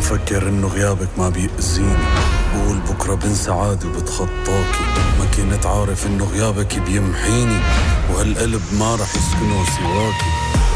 مفكر انه غيابك ما بيأذيني، بقول بكرة بنسى عادي وبتخطاكي. ما كنت عارف انه غيابك بيمحيني، وهالقلب ما رح يسكنه سواكي.